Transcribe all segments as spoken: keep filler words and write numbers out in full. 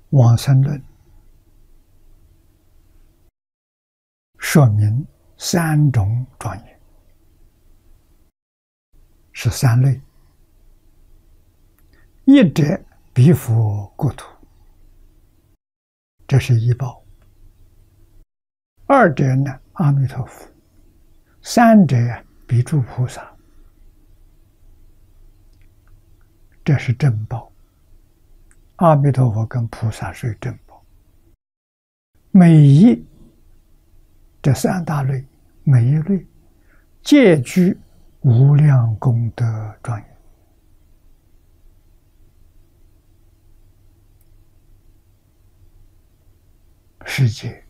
往生论说明三种庄严，是三类：一者彼佛国土，这是一报；二者呢，阿弥陀佛；三者彼诸菩萨，这是正报。阿弥陀佛跟菩萨是正报。每一这三大类，每一类皆具无量功德庄严。世界，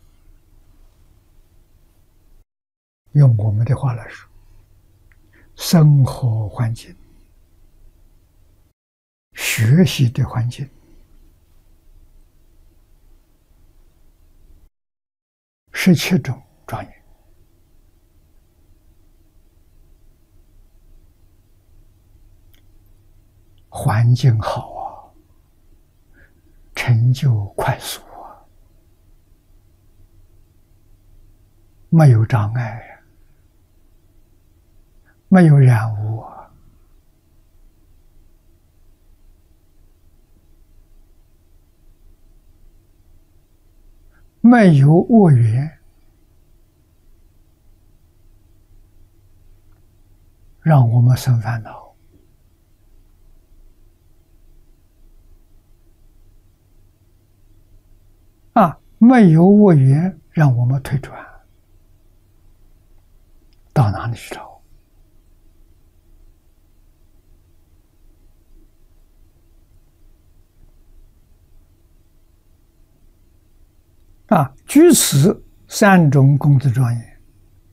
用我们的话来说，生活环境、学习的环境，十七种庄严。环境好啊，成就快速啊，没有障碍，没有染污啊，没有恶缘，让我们生烦恼。啊，没有恶缘，让我们退转，到哪里去找？啊，居此三种功德庄严，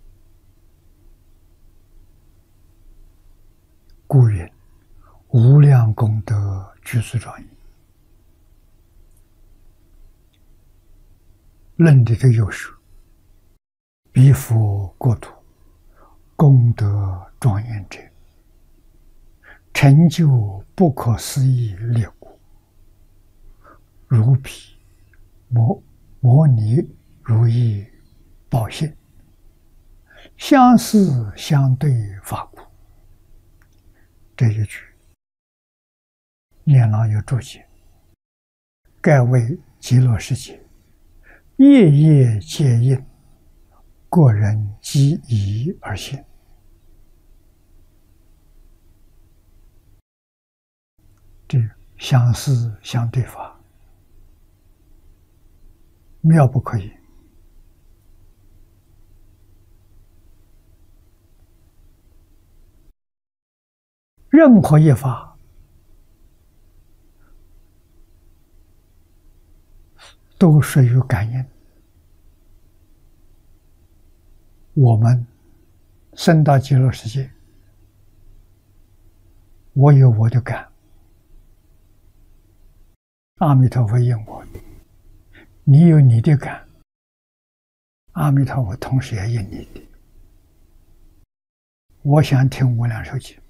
故云无量功德居此庄严。论里头有说，彼佛国土功德庄严者，成就不可思议烈果，如彼摩摩尼如意宝现，相似相对法故。这一句念老有注解，盖为极乐世界夜夜皆应，各人机宜而现。这相似相对法，妙不可言。任何一法都属于感应。我们生到极乐世界，我有我的感，阿弥陀佛应我的；你有你的感，阿弥陀佛同时也应你的。我想听无量寿经，